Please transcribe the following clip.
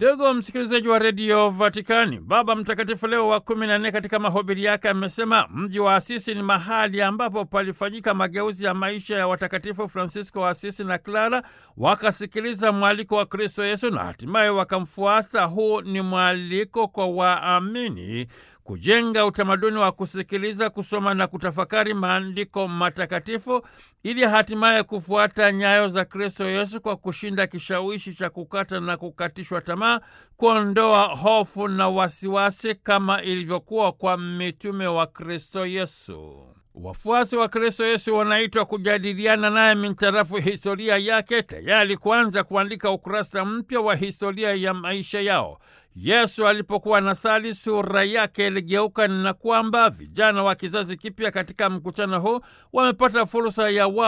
Ndugu msikilizaji wa redio Vatikani, Baba Mtakatifu Leo wa 14 katika mahubiri yake amesema mji wa Asisi ni mahali ambapo palifanyika mageuzi ya maisha ya watakatifu Fransisko wa Asisi na Clara, wakasikiliza mwaliko wa Kristo Yesu na hatimaye wakamfuasa. Huu ni mwaliko kwa waamini kujenga utamaduni wa kusikiliza, kusoma na kutafakari maandiko matakatifu ili hatimaye kufuata nyayo za Kristo Yesu kwa kushinda kishawishi cha kukata na kukatishwa tamaa, kuondoa hofu na wasiwasi kama ilivyokuwa kwa mitume wa Kristo Yesu. Wafuasi wa Kristo Yesu wanaitwa kujadiliana naye mintarafu historia yake, tayari kuanza kuandika ukurasa mpya wa historia ya maisha yao. Yesu alipokuwa anasali, sura yake iligeuka, na kwamba vijana wa kizazi kipya katika mkutano huu wamepata fursa ya